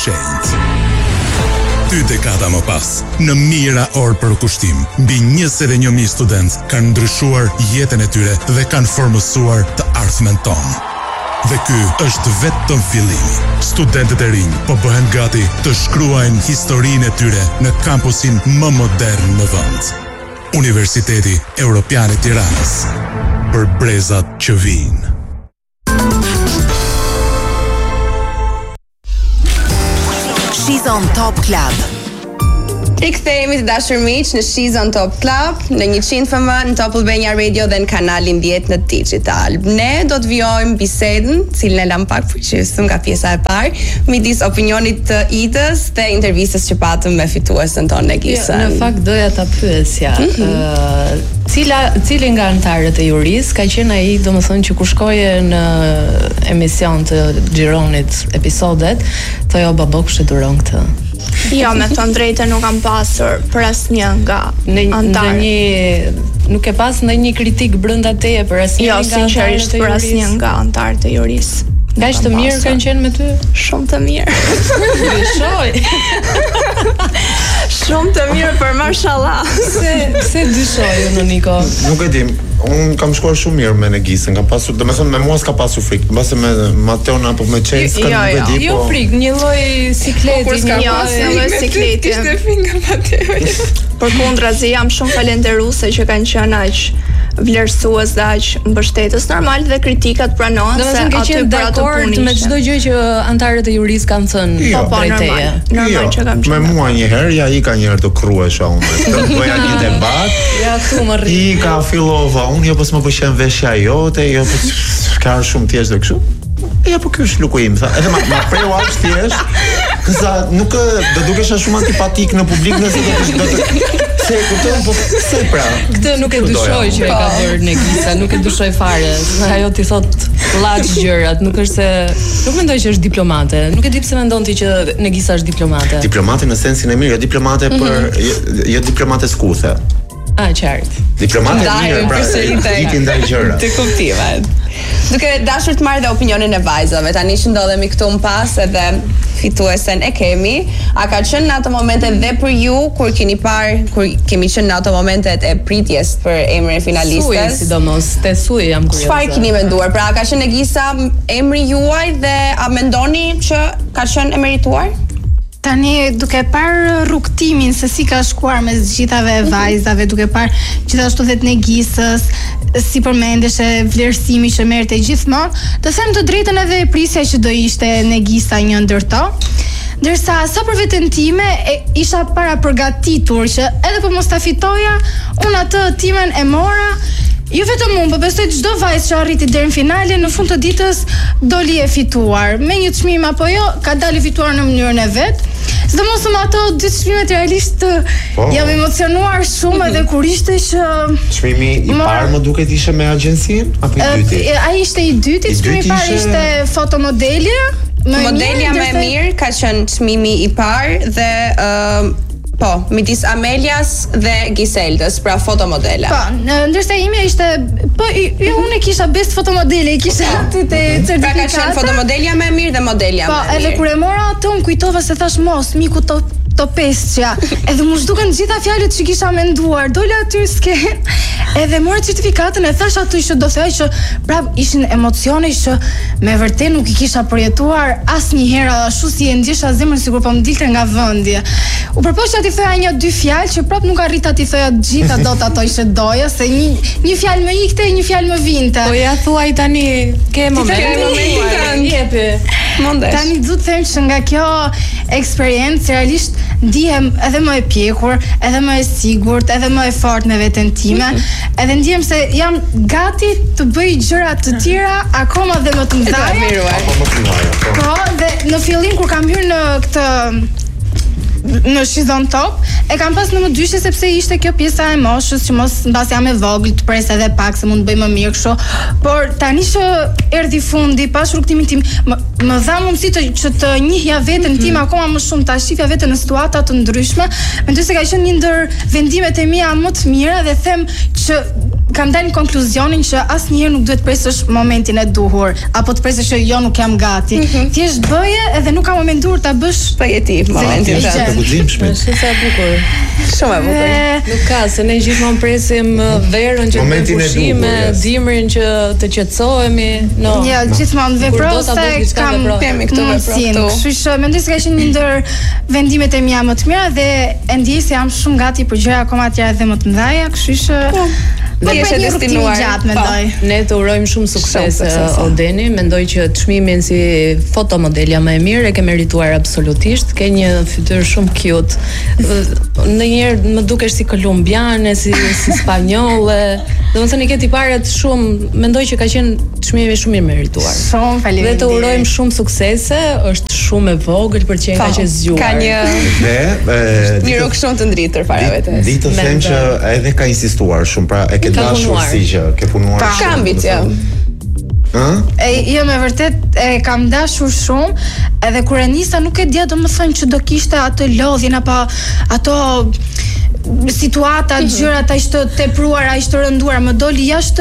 shenjtë. 2 dekada më pas, në mijëra orë për kushtim, mbi 21.000 studentë kanë ndryshuar jetën e tyre dhe kanë formësuar të ardhmen tonë. Dhe ky është vetëm fillimi. Studentët e rinj po bëhen gati të shkruajnë historinë e tyre në kampusin më modern në vend. Universiteti Europian i Tiranës. Për brezat që vijnë. She's on Top Club. Rikthehemi të dashur miq në She's on Top Club në 100 FM në Top Albania Radio dhe në kanalin 10 në digital. Ne do të vijojmë bisedën, cilën e lam pak përgjithësim nga pjesa e parë, midis opinionit të Idës dhe intervistës që patëm me fituesen tonë Negisën. Në fakt doja ta pyesja, cili nga anëtarët e juris ka qenë ai, domethënë që kur shkoje në emision të xhironit episodet, thoya babo kush e duron këtë? Jo, me thënë drejtë nuk kam pasur për asnjë nga antarët. Nuk e pas ndonjë kritik brenda teje për asnjë nga antarët e juris? Jo, sinqerisht për asnjë nga antarët e juris. Kaq të mirë kanë qenë me ty? Shumë të mirë. Dyshoj. Shumë të mirë për mashallah. Se dyshoj unë Niko. Nuk e di. Unë kam shkuar shumë mirë me Negisën, kam pasur, domethënë me mua s'ka pasur frikë, mbase me Mateon apo me Çelska nuk e di, po. Jo frikë, një lloj sikleti, një lloj sikleti. Ishte frikë nga Mateoja. Përkundrazi jam shumë falënderuese që kanë qenë aq vlerësues dhe aq mbështetës. Normal dhe kritikat pranohen se aty për atë punë. Me çdo gjë që antarët e juris kanë thënë drejt teje. Normal që kam qenë. Me mua një herë ja i ka një herë të kruesha unë. Të bëja një debat. Ja këtu më rri. I ka fillova unë, jo po s'më pëlqen veshja jote, jo po ka shumë thjesht dhe kështu. Ja po ky është luku im, tha. Edhe ma preu aq thjesht. Sa nuk do dukesha shumë antipatik në publik nëse do të se kupton, po pse pra? Këtë nuk e dyshoj që e ka bërë Negisa, nuk e dyshoj fare. Ajo ti thot llaç gjërat, nuk është se nuk mendoj që është diplomate. Nuk e di pse mendon ti që Negisa është diplomate. Diplomate në sensin e mirë, jo diplomate për jo diplomate skuthe. Qartë. Diplomate mirë, pra, i ndaj gjëra. Të kuptimet. Duke dashur të marrë dhe opinionin e vajzave, tani që ndodhemi këtu më pas edhe fituesen e kemi, a ka qenë në ato momente dhe për ju, kur kemi qenë në ato momentet e pritjes për emrin e finalistes? Suj, sidomos, te suj jam kurioze. Çfarë keni menduar? Pra, ka qenë Negisa emri juaj dhe a mendoni që ka qenë e merituar? Tani duke parë rrugtimin se si ka shkuar mes gjithave vajzave, duke parë gjithashtu dhe të Negisës, si përmendesh e vlerësimi që merrte gjithmonë, të them të drejtën edhe e prisja që do ishte Negisa një ndër to. Ndërsa sa për veten time isha para përgatitur që edhe po mos ta fitoja, unë atë timen e mora. Jo vetëm unë, po besoj çdo vajzë që arriti deri në finale, në fund të ditës doli e fituar. Me një çmim apo jo, ka dalë fituar në mënyrën e vet. Sidomos me ato dy çmimet realisht jam emocionuar shumë edhe kur ishte që çmimi i parë më duket ishte me agjencinë apo i dyti? Ai ishte i dyti, çmimi i parë ishte fotomodelja. Modelja më e mirë ka qenë çmimi i parë dhe po, midis Amelias dhe Giseldës, pra fotomodela. Po, ndërsa imja ishte, po, unë kisha best fotomodele, kisha aty te certifikata. Pra ka qenë fotomodelja më e mirë dhe modelja më e mirë. Po, edhe kur e mora atë, unë kujtova se thash mos, miku to pesqja. Edhe më zhduken gjitha fjalët që kisha menduar, dole aty sken. Edhe mora certifikatën e thash aty që do thoj që prap ishin emocione që me vërtet nuk i kisha përjetuar asnjëherë ashtu si e ndjesha zemrën sikur po më dilte nga vendja. U përpoqja ti thoja një dy fjalë që prap nuk arrita ti thoja të gjitha dot ato që doja, se një fjalë më ikte, një fjalë më vinte. Po ja thuaj tani, ke momentin, jepi. Mundesh. Tani du të them që nga kjo eksperiencë realisht ndihem edhe më e pjekur, edhe më e sigurt, edhe më e fortë me veten time. Edhe ndihem se jam gati të bëj gjëra të tjera akoma dhe më të mëdha. Po, dhe në fillim kur kam hyrë në këtë në She's on Top, e kam pas në më dyshje sepse ishte kjo pjesa e moshës që mos mbas jam e vogël të pres edhe pak se mund të bëj më mirë kështu. Por tani që erdhi fundi pas rrugtimit tim, më dha mundësi që të njihja veten tim akoma më shumë, ta shifja veten në situata të ndryshme. Mendoj se ka qenë një ndër vendimet e mia më të mira dhe them që kam dalë në konkluzionin që asnjëherë nuk duhet presësh momentin e duhur, apo të presësh që jo nuk jam gati. Thjesht bëje edhe nuk kam menduar ta bësh ti momentin të guximshëm. Është sa bukur. Shumë e bukur. Nuk ka se ne gjithmonë presim verën që të pushime, dimrin që të qetësohemi. Jo, gjithmonë veprose kam mundësinë. Kështu që mendoj se ka qenë një ndër vendimet e mia më të mira dhe e ndjej se jam shumë gati për gjëra akoma të tjera dhe më të mëdha, kështu që Ne je destinuar. Ne të urojmë shumë sukses Odeni, mendoj që çmimin si fotomodelja më e mirë e ke merituar absolutisht, ke një fytyrë shumë cute. Ndonjëherë më dukesh si kolumbiane, si spanjolle. Domethënë ke tiparet shumë, mendoj që ka qenë çmimi shumë i merituar. Shumë faleminderit. Dhe të urojmë shumë suksese, është shumë e vogël për që ka që zgjuar. Ka një rrugë shumë të ndritur para vetes. Ditë të them që edhe ka insistuar shumë, pra e ke dashur si që ke punuar shumë. Ka ambicion. Jo, me vërtet e kam dashur shumë, edhe kur e nisa nuk e dija domethënë që do kishte atë lodhjen apo ato situata, gjërat aq të tepruara, aq të rënduara, më doli jashtë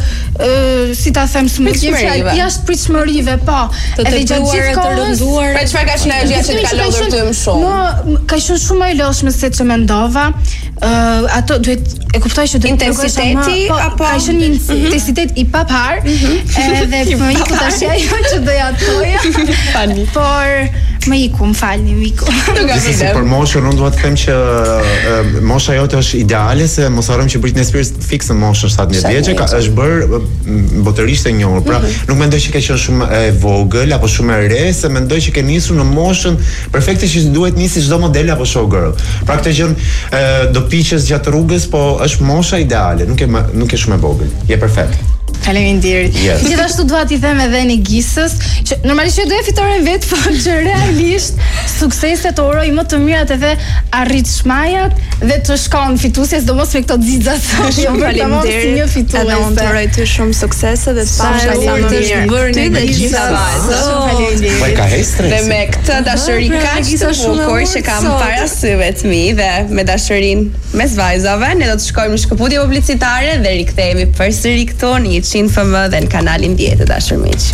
si ta them jashtë pritshmërive, po. Edhe gjatë gjithë kohës të rënduar. Pra çfarë ka qenë ajo gjë që të ka lodhur ty më shumë? Ka qenë shumë e lodhshme se që mendova. Ato duhet e kuptoj që duhet intensiteti apo ka qenë një intensitet i papar, edhe më iku tash ajo që doja të thoja. Por më iku, më falni, më iku. Për moshën unë dua të them që mosha jote është ideale, se mos harrojmë që Britney Spears fiksën moshën 17 vjeçë, është bërë botërisht e njohur. Pra, nuk mendoj që ka qenë shumë e vogël apo shumë e re, se mendoj që ke nisur në moshën perfekte që duhet nisi çdo model apo showgirl. Pra këtë gjë do piqes gjatë rrugës, po është mosha ideale, nuk e shumë e vogël. Je perfekt. Faleminderit. Gjithashtu dua t'i them edhe Negisës, që normalisht do e fitoren vetë, por që realisht suksese të uroj më të mirat edhe arrit shmajat dhe të shkon fituesja, sidomos me këto xixat. Shumë faleminderit. Si një fituese. Edhe unë të uroj ty shumë suksese dhe të pash sa më mirë. Ty dhe gjitha vajzat. Shumë faleminderit. Po ka stres. Dhe me këtë dashuri kaq të bukur që kam para syve të mi dhe me dashurinë mes vajzave, ne do të shkojmë në shkëputje publicitare dhe rikthehemi përsëri këtu në 100 FM dhe në kanalin Dietë dashur miq.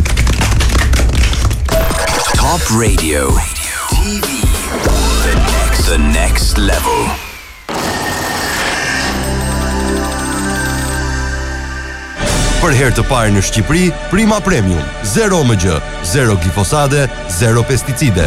Top Radio TV. The next level. Për herë të parë në Shqipëri, Prima Premium, 0 MG, 0 glifosate, 0 pesticide.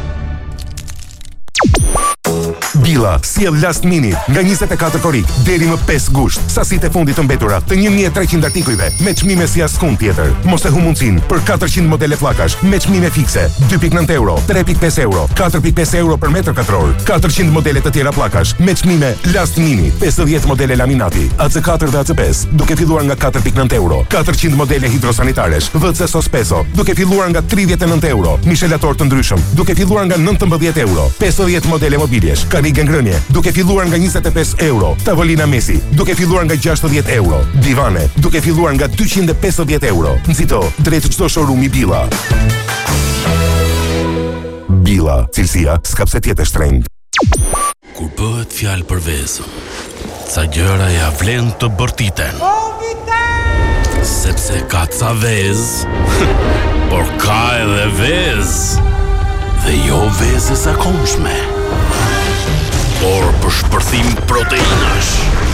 Billa, sjell last minute nga 24 korik deri më 5 gusht. Sasitë e fundit të mbetura të 1300 artikujve me çmime si askund tjetër. Mos e hu mundsinë për 400 modele flakash me çmime fikse, 2.9 euro, 3.5 euro, 4.5 euro për metër katror. 400 modele të tjera flakash me çmime last minute, 50 modele laminati, AC4 dhe AC5, duke filluar nga 4.9 euro. 400 modele hidrosanitaresh, WC Sospeso, duke filluar nga 39 euro. Mishelator të ndryshëm, duke filluar nga 19 euro. 50 modele mobiljesh, ngrënje, duke filluar nga 25 euro. Tavolina mesi, duke filluar nga 60 euro. Divane, duke filluar nga 250 euro. Nxito drejt çdo showroom-i Billa. Billa, cilësia s'ka pse të jetë shtrenjtë. Kur bëhet fjalë për vezën, ca gjëra ja vlen të bërtiten. Sepse ka ca vezë, por ka edhe vezë. Dhe jo vezë e zakonshme. Por për shpërthim proteinash.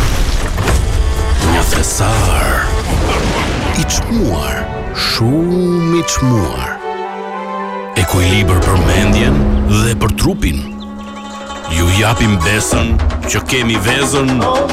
Një thesar i çmuar, shumë i çmuar. Ekuilibër për mendjen dhe për trupin. Ju japim besën që kemi vezën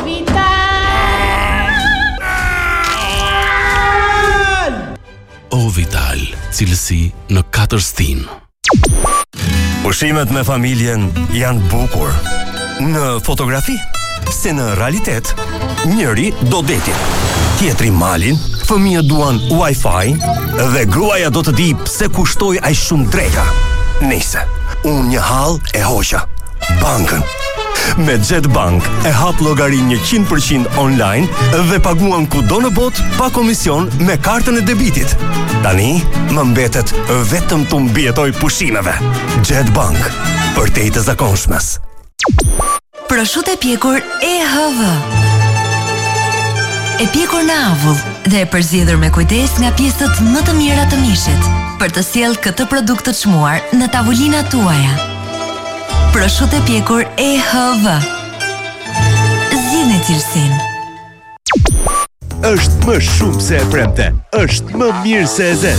O-Vital, cilësi në 4 stinë. Pushimet me familjen janë bukur në fotografi, se në realitet njëri do detin, tjetri malin, fëmijët duan Wi-Fi dhe gruaja do të di pse kushtoj aq shumë dreka. Nice, unë një hall e hoqa, bankën. Me Jetbank e hap llogarin 100% online dhe paguan kudo në botë pa komision me kartën e debitit. Tani më mbetet vetëm të mbijetoj pushimeve. Jetbank, për te të zakonshmes. Prosciutto e pjekur EHV. e pjekur në avull dhe e përzgjedhur me kujdes nga pjesët më të mira të mishit për të sjellë këtë produkt të çmuar në tavolinat tuaja. Prosciutto e pjekur EHV. Zgjidhni cilësinë. Është më shumë se e premte, është më mirë se e zezë.